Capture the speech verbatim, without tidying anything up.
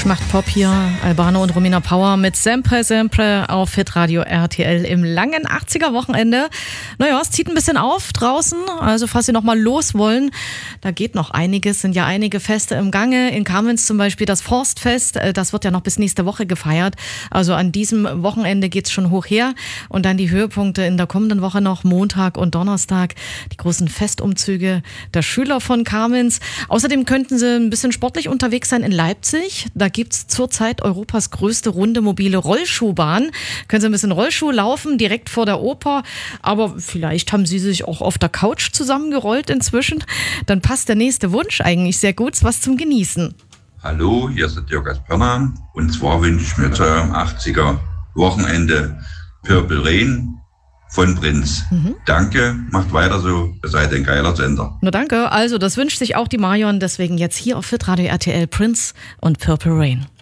Mensch macht Pop hier. Albano und Romina Power mit Sempre Sempre auf Hitradio R T L im langen achtziger-Wochenende. Naja, es zieht ein bisschen auf draußen, also falls Sie noch mal los wollen, da geht noch einiges, sind ja einige Feste im Gange. In Kamenz zum Beispiel das Forstfest, das wird ja noch bis nächste Woche gefeiert. Also an diesem Wochenende geht's schon hoch her. Und dann die Höhepunkte in der kommenden Woche noch, Montag und Donnerstag, die großen Festumzüge der Schüler von Kamenz. Außerdem könnten Sie ein bisschen sportlich unterwegs sein in Leipzig. Da gibt's zurzeit Europas größte runde mobile Rollschuhbahn. Können Sie ein bisschen Rollschuh laufen, direkt vor der Oper. Aber vielleicht haben Sie sich auch auf der Couch zusammengerollt inzwischen. Dann passt der nächste Wunsch eigentlich sehr gut. Was zum Genießen. Hallo, hier ist der Dirk aus Pirna. Und zwar wünsche ich mir zu eurem achtziger-Wochenende Purple Rain von Prinz. Mhm. Danke, macht weiter so, ihr seid ein geiler Sender. Na danke, also das wünscht sich auch die Marion, deswegen jetzt hier auf Hitradio R T L Prince und Purple Rain.